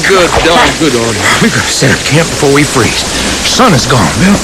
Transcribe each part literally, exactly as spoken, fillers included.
good, dog, good order. We gotta set up camp before we freeze. Sun is gone, Bill.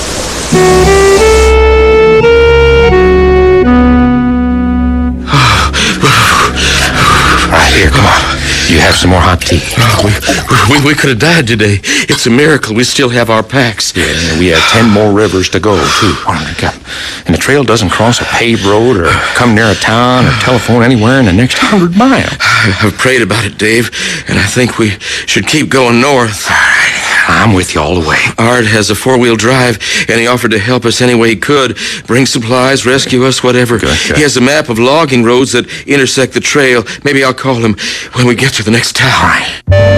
All right, here, come on. You have some more hot tea. Oh, we, we, we could have died today. It's a miracle we still have our packs. Yeah, we have ten more rivers to go, too. And the trail doesn't cross a paved road or come near a town or telephone anywhere in the next hundred miles. I've prayed about it, Dave, and I think we should keep going north. All right. I'm with you all the way. Art has a four-wheel drive, and he offered to help us any way he could. Bring supplies, rescue us, whatever. Good, good. He has a map of logging roads that intersect the trail. Maybe I'll call him when we get to the next town. All right.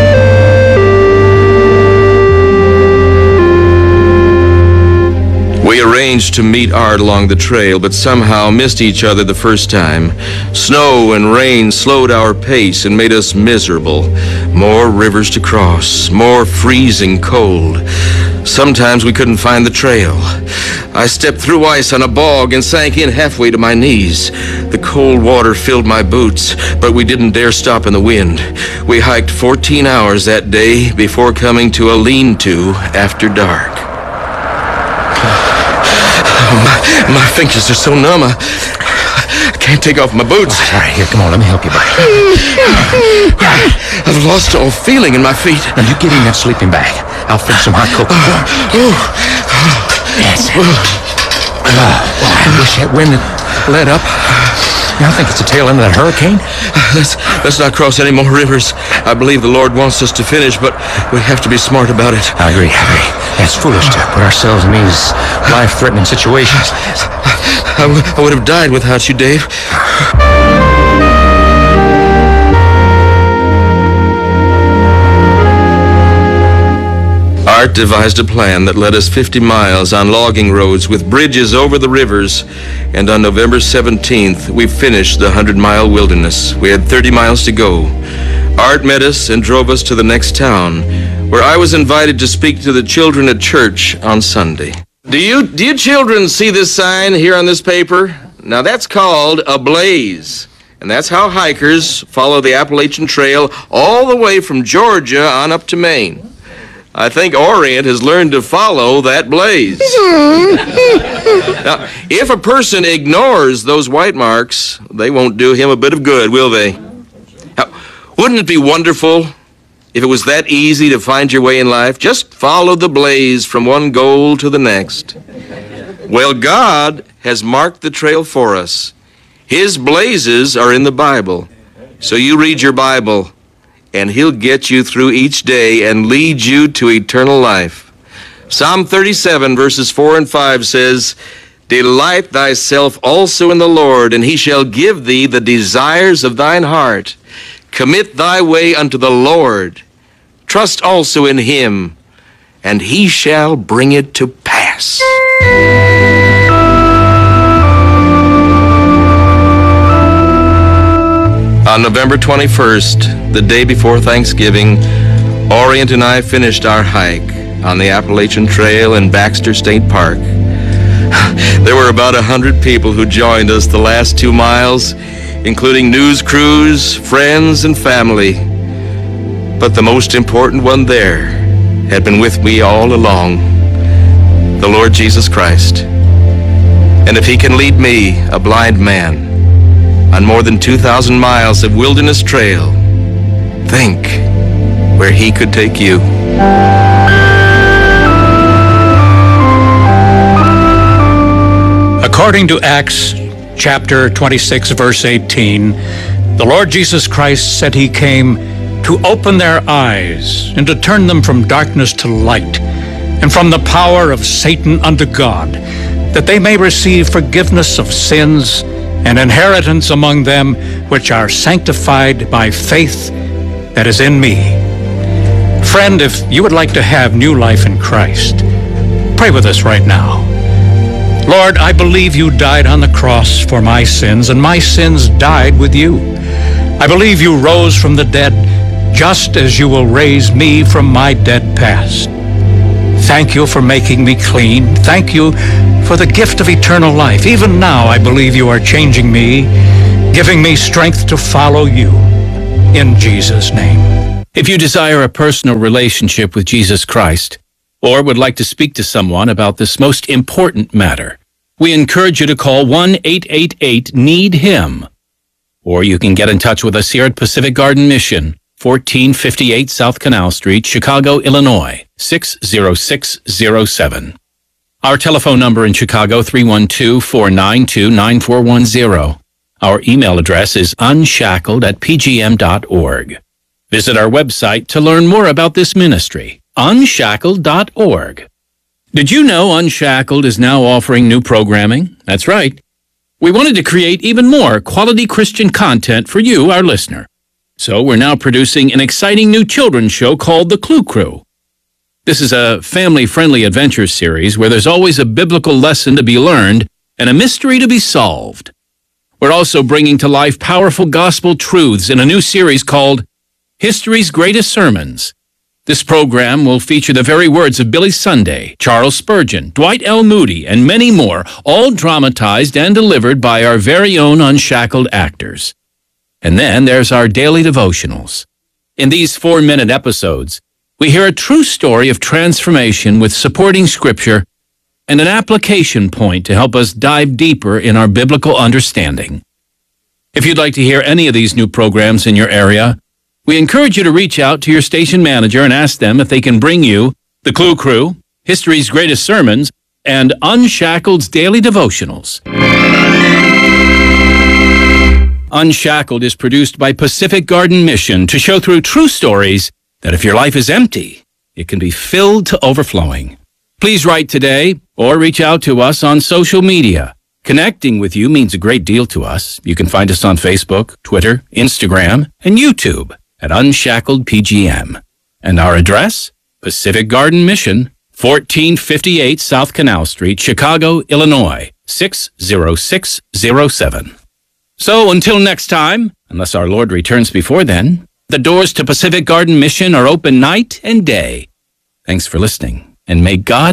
We arranged to meet Art along the trail, but somehow missed each other the first time. Snow and rain slowed our pace and made us miserable. More rivers to cross, more freezing cold. Sometimes we couldn't find the trail. I stepped through ice on a bog and sank in halfway to my knees. The cold water filled my boots, but we didn't dare stop in the wind. We hiked fourteen hours that day before coming to a lean-to after dark. Oh, my, my fingers are so numb, I, I can't take off my boots. All right, here, come on, let me help you, buddy. I've lost all feeling in my feet. Now, you get in that sleeping bag. I'll fix some hot cocoa. That's it. Uh, I wish that wind had let up. I think it's the tail end of that hurricane. Let's, let's not cross any more rivers. I believe the Lord wants us to finish, but we have to be smart about it. I agree, I agree. That's foolish to put ourselves in these life-threatening situations. I, w- I would have died without you, Dave. Art devised a plan that led us fifty miles on logging roads with bridges over the rivers, and on November seventeenth, we finished the hundred-mile wilderness. We had thirty miles to go. Art met us and drove us to the next town, where I was invited to speak to the children at church on Sunday. Do you, do you children see this sign here on this paper? Now, that's called a blaze, and that's how hikers follow the Appalachian Trail all the way from Georgia on up to Maine. I think Orient has learned to follow that blaze. Now, if a person ignores those white marks, they won't do him a bit of good, will they? Now, wouldn't it be wonderful if it was that easy to find your way in life? Just follow the blaze from one goal to the next. Well, God has marked the trail for us. His blazes are in the Bible. So you read your Bible, and He'll get you through each day and lead you to eternal life. Psalm thirty-seven, verses four and five says, "Delight thyself also in the Lord, and He shall give thee the desires of thine heart. Commit thy way unto the Lord. Trust also in Him, and He shall bring it to pass." On November twenty-first, the day before Thanksgiving, Orient and I finished our hike on the Appalachian Trail in Baxter State Park. There were about a hundred people who joined us the last two miles, including news crews, friends, and family. But the most important one there had been with me all along, the Lord Jesus Christ. And if He can lead me, a blind man, on more than two thousand miles of wilderness trail, think where He could take you. According to Acts chapter twenty-six, verse eighteen, the Lord Jesus Christ said He came to open their eyes and to turn them from darkness to light and from the power of Satan unto God, that they may receive forgiveness of sins and inheritance among them which are sanctified by faith that is in me. Friend, if you would like to have new life in Christ, pray with us right now. Lord, I believe You died on the cross for my sins, and my sins died with You. I believe You rose from the dead, just as You will raise me from my dead past. Thank You for making me clean. Thank You for the gift of eternal life. Even now, I believe You are changing me, giving me strength to follow You. In Jesus' name. If you desire a personal relationship with Jesus Christ, or would like to speak to someone about this most important matter, we encourage you to call one eight eight eight need him. Or you can get in touch with us here at Pacific Garden Mission, fourteen fifty-eight South Canal Street, Chicago, Illinois, six zero six zero seven. Our telephone number in Chicago, three one two, four nine two, nine four one zero. Our email address is unshackled at p g m dot org. Visit our website to learn more about this ministry, unshackled dot org. Did you know Unshackled is now offering new programming? That's right. We wanted to create even more quality Christian content for you, our listener. So we're now producing an exciting new children's show called The Clue Crew. This is a family-friendly adventure series where there's always a biblical lesson to be learned and a mystery to be solved. We're also bringing to life powerful gospel truths in a new series called History's Greatest Sermons. This program will feature the very words of Billy Sunday, Charles Spurgeon, Dwight L. Moody, and many more, all dramatized and delivered by our very own Unshackled actors. And then there's our daily devotionals. In these four-minute episodes, we hear a true story of transformation with supporting scripture and an application point to help us dive deeper in our biblical understanding. If you'd like to hear any of these new programs in your area, we encourage you to reach out to your station manager and ask them if they can bring you The Clue Crew, History's Greatest Sermons, and Unshackled's Daily Devotionals. Unshackled is produced by Pacific Garden Mission to show through true stories that if your life is empty, it can be filled to overflowing. Please write today or reach out to us on social media. Connecting with you means a great deal to us. You can find us on Facebook, Twitter, Instagram, and YouTube at Unshackled P G M. And our address, Pacific Garden Mission, fourteen fifty-eight South Canal Street, Chicago, Illinois, six zero six zero seven. So until next time, unless our Lord returns before then, the doors to Pacific Garden Mission are open night and day. Thanks for listening, and may God